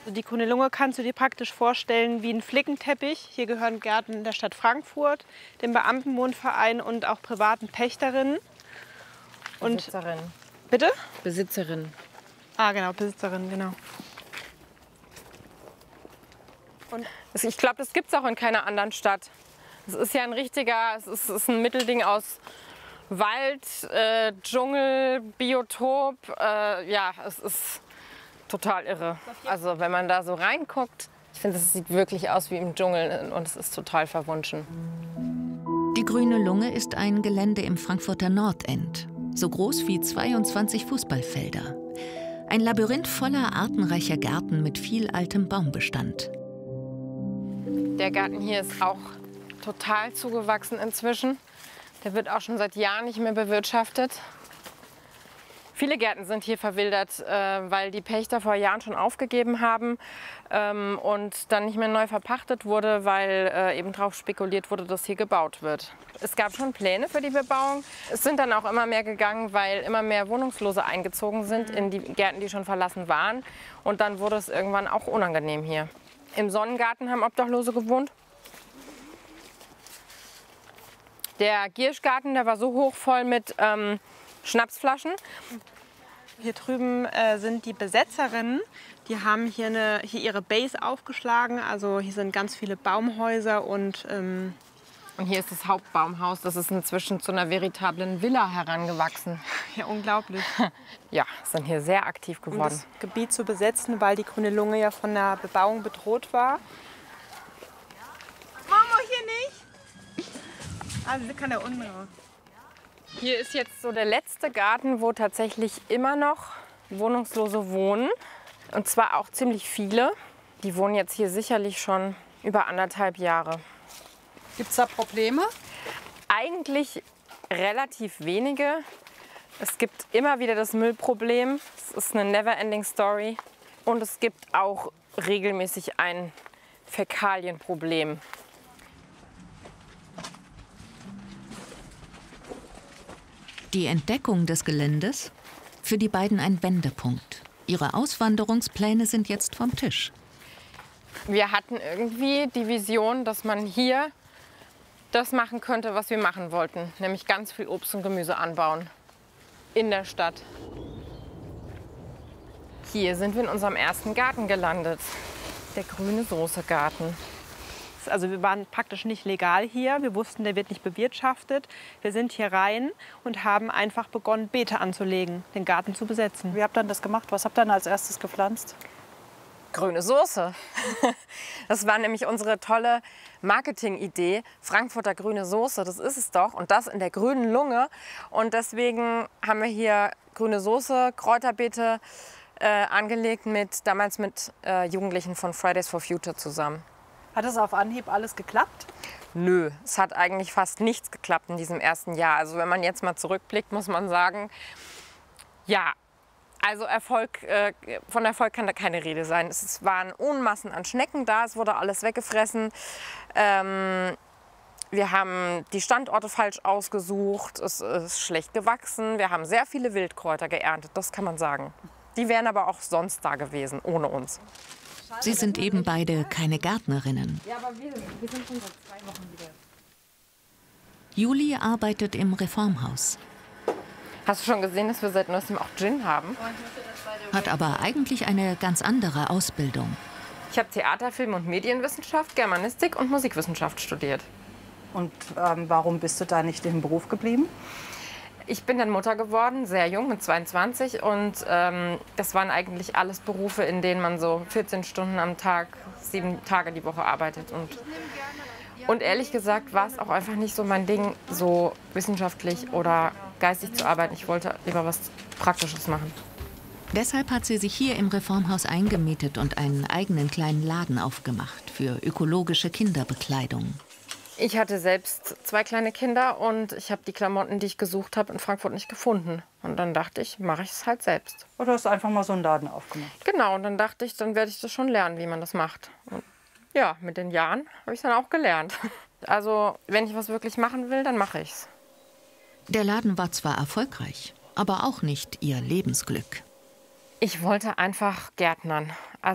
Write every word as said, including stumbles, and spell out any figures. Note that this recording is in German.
Die Grüne Lunge kannst du dir praktisch vorstellen wie ein Flickenteppich. Hier gehören Gärten der Stadt Frankfurt, dem Beamtenwohnverein und auch privaten Pächterinnen. Und Besitzerin. Bitte? Besitzerin. Ah, genau, Besitzerin, genau. Und ich glaube, das gibt es auch in keiner anderen Stadt. Es ist ja ein richtiger, es ist, es ist ein Mittelding aus Wald, äh, Dschungel, Biotop. Äh, ja, es ist total irre. Also wenn man da so reinguckt, ich finde, es sieht wirklich aus wie im Dschungel und es ist total verwunschen. Die Grüne Lunge ist ein Gelände im Frankfurter Nordend, so groß wie zweiundzwanzig Fußballfelder. Ein Labyrinth voller artenreicher Gärten mit viel altem Baumbestand. Der Garten hier ist auch total zugewachsen inzwischen. Der wird auch schon seit Jahren nicht mehr bewirtschaftet. Viele Gärten sind hier verwildert, äh, weil die Pächter vor Jahren schon aufgegeben haben ähm, und dann nicht mehr neu verpachtet wurde, weil äh, eben darauf spekuliert wurde, dass hier gebaut wird. Es gab schon Pläne für die Bebauung. Es sind dann auch immer mehr gegangen, weil immer mehr Wohnungslose eingezogen sind in die Gärten, die schon verlassen waren. Und dann wurde es irgendwann auch unangenehm hier. Im Sonnengarten haben Obdachlose gewohnt. Der Gierschgarten, der war so hoch voll mit ähm, Schnapsflaschen. Hier drüben äh, sind die Besetzerinnen. Die haben hier, eine, hier ihre Base aufgeschlagen. Also hier sind ganz viele Baumhäuser und... Ähm und hier ist das Hauptbaumhaus. Das ist inzwischen zu einer veritablen Villa herangewachsen. Ja, unglaublich. Ja, sind hier sehr aktiv geworden. Um das Gebiet zu besetzen, weil die Grüne Lunge ja von der Bebauung bedroht war. Mama, hier nicht! Also, sie kann da unten raus. Hier ist jetzt so der letzte Garten, wo tatsächlich immer noch Wohnungslose wohnen. Und zwar auch ziemlich viele. Die wohnen jetzt hier sicherlich schon über anderthalb Jahre. Gibt es da Probleme? Eigentlich relativ wenige. Es gibt immer wieder das Müllproblem. Es ist eine never-ending Story. Und es gibt auch regelmäßig ein Fäkalienproblem. Die Entdeckung des Geländes? Für die beiden ein Wendepunkt. Ihre Auswanderungspläne sind jetzt vom Tisch. Wir hatten irgendwie die Vision, dass man hier das machen könnte, was wir machen wollten. Nämlich ganz viel Obst und Gemüse anbauen. In der Stadt. Hier sind wir in unserem ersten Garten gelandet. Der Grüne Soße Garten. Also wir waren praktisch nicht legal hier. Wir wussten, der wird nicht bewirtschaftet. Wir sind hier rein und haben einfach begonnen, Beete anzulegen, den Garten zu besetzen. Wie habt ihr das gemacht? Was habt ihr dann als erstes gepflanzt? Grüne Soße. Das war nämlich unsere tolle Marketingidee. Frankfurter grüne Soße, das ist es doch. Und das in der Grünen Lunge. Und deswegen haben wir hier grüne Soße, Kräuterbeete äh, angelegt, mit, damals mit äh, Jugendlichen von Fridays for Future zusammen. Hat es auf Anhieb alles geklappt? Nö, es hat eigentlich fast nichts geklappt in diesem ersten Jahr. Also wenn man jetzt mal zurückblickt, muss man sagen, ja, also Erfolg, äh, von Erfolg kann da keine Rede sein. Es waren Unmassen an Schnecken da, es wurde alles weggefressen. Ähm, wir haben die Standorte falsch ausgesucht, es ist schlecht gewachsen. Wir haben sehr viele Wildkräuter geerntet, das kann man sagen. Die wären aber auch sonst da gewesen, ohne uns. Sie sind eben beide keine Gärtnerinnen. Ja, aber wir, wir sind schon seit zwei Wochen wieder. Juli arbeitet im Reformhaus. Hast du schon gesehen, dass wir seit neuestem auch Gin haben? Hat aber eigentlich eine ganz andere Ausbildung. Ich habe Theater, Film und Medienwissenschaft, Germanistik und Musikwissenschaft studiert. Und ähm, warum bist du da nicht im Beruf geblieben? Ich bin dann Mutter geworden, sehr jung, mit zweiundzwanzig. Und ähm, das waren eigentlich alles Berufe, in denen man so vierzehn Stunden am Tag, sieben Tage die Woche arbeitet. Und, und ehrlich gesagt war es auch einfach nicht so mein Ding, so wissenschaftlich oder geistig zu arbeiten. Ich wollte lieber was Praktisches machen. Deshalb hat sie sich hier im Reformhaus eingemietet und einen eigenen kleinen Laden aufgemacht für ökologische Kinderbekleidung. Ich hatte selbst zwei kleine Kinder und ich habe die Klamotten, die ich gesucht habe, in Frankfurt nicht gefunden. Und dann dachte ich, mache ich es halt selbst. Oder hast du einfach mal so einen Laden aufgemacht? Genau, und dann dachte ich, dann werde ich das schon lernen, wie man das macht. Und ja, mit den Jahren habe ich es dann auch gelernt. Also, wenn ich was wirklich machen will, dann mache ich es. Der Laden war zwar erfolgreich, aber auch nicht ihr Lebensglück. Ich wollte einfach gärtnern.